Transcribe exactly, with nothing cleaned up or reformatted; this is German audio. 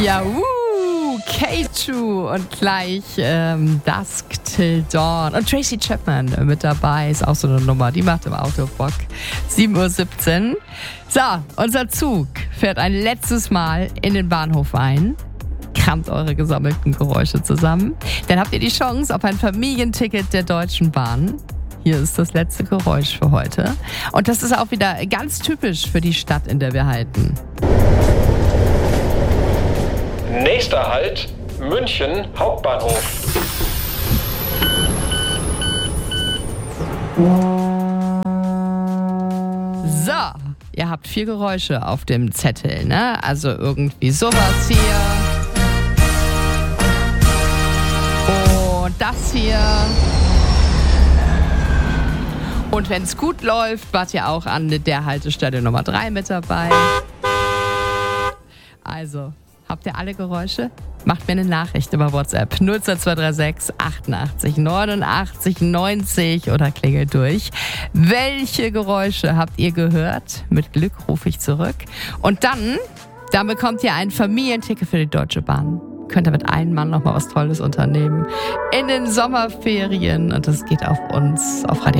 Ja, uh, K zwei und gleich ähm, Dusk Till Dawn. Und Tracy Chapman mit dabei, ist auch so eine Nummer, die macht im Auto Bock. sieben Uhr siebzehn. So, unser Zug fährt ein letztes Mal in den Bahnhof ein. Kramt eure gesammelten Geräusche zusammen. Dann habt ihr die Chance auf ein Familienticket der Deutschen Bahn. Hier ist das letzte Geräusch für heute. Und das ist auch wieder ganz typisch für die Stadt, in der wir halten. Nächster Halt, München Hauptbahnhof. So, ihr habt vier Geräusche auf dem Zettel, ne? Also irgendwie sowas hier. Und das hier. Und wenn es gut läuft, wart ihr auch an der Haltestelle Nummer drei mit dabei. Also, habt ihr alle Geräusche? Macht mir eine Nachricht über WhatsApp null zwei zwei drei sechs achtundachtzig neunundachtzig neunzig oder klingelt durch. Welche Geräusche habt ihr gehört? Mit Glück rufe ich zurück. Und dann, dann bekommt ihr ein Familienticket für die Deutsche Bahn. Könnt ihr mit einem Mann nochmal was Tolles unternehmen in den Sommerferien. Und das geht auf uns, auf Radio